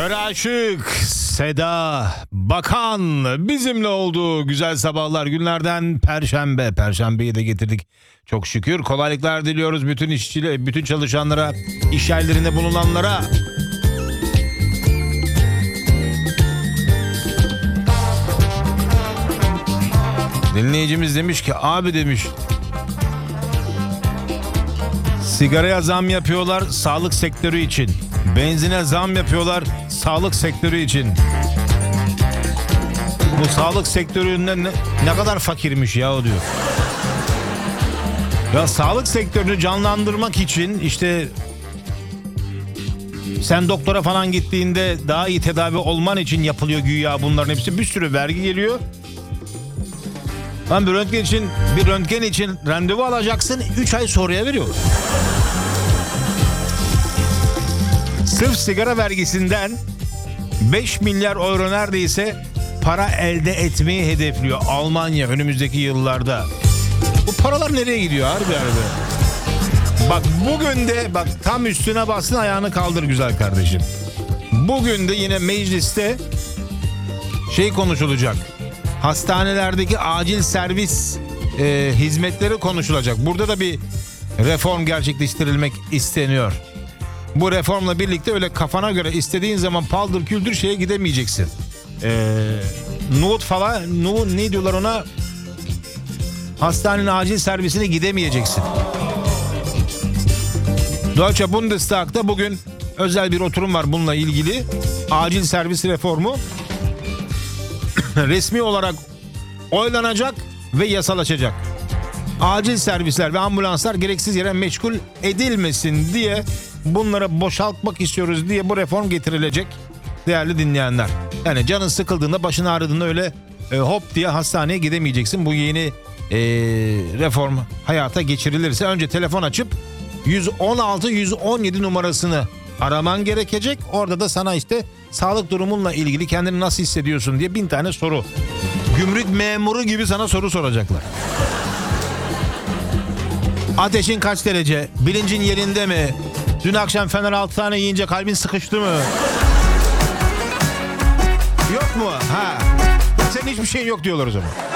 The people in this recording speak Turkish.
Köre Aşık, Seda Bakan bizimle olduğu güzel sabahlar günlerden Perşembe. Perşembeyi de getirdik çok şükür. Kolaylıklar diliyoruz bütün çalışanlara, iş yerlerinde bulunanlara. Dinleyicimiz demiş ki abi demiş, sigaraya zam yapıyorlar sağlık sektörü için. Benzine zam yapıyorlar sağlık sektörü için. Bu sağlık sektöründen ne kadar fakirmiş ya o diyor. Ya sağlık sektörünü canlandırmak için işte sen doktora falan gittiğinde daha iyi tedavi olman için yapılıyor güya bunların hepsi. Bir sürü vergi geliyor. Lan bir röntgen için randevu alacaksın, 3 ay sonraya veriyor. Sırf sigara vergisinden 5 milyar euro neredeyse para elde etmeyi hedefliyor Almanya önümüzdeki yıllarda. Bu paralar nereye gidiyor harbi? Bak bugün de bak tam üstüne bassın, ayağını kaldır güzel kardeşim. Bugün de yine mecliste konuşulacak. Hastanelerdeki acil servis hizmetleri konuşulacak. Burada da bir reform gerçekleştirilmek isteniyor. Bu reformla birlikte öyle kafana göre istediğin zaman paldır küldür şeye gidemeyeceksin. Nohut falan, ne diyorlar ona? Hastanenin acil servisine gidemeyeceksin. Deutsche Bundestag'da bugün özel bir oturum var bununla ilgili. Acil servis reformu resmi olarak oylanacak ve yasalaşacak. Acil servisler ve ambulanslar gereksiz yere meşgul edilmesin diye, bunları boşaltmak istiyoruz diye bu reform getirilecek değerli dinleyenler. Yani canın sıkıldığında, başın ağrıdığında öyle hop diye hastaneye gidemeyeceksin. Bu yeni reform hayata geçirilirse önce telefon açıp 116-117 numarasını araman gerekecek. Orada da sana işte sağlık durumunla ilgili kendini nasıl hissediyorsun diye 1000 tane soru. Gümrük memuru gibi sana soru soracaklar. Ateşin kaç derece? Bilincin yerinde mi? Dün akşam Fener 6 tane yiyince kalbin sıkıştı mı? Yok mu? Ha. Senin hiçbir şeyin yok diyorlar o zaman.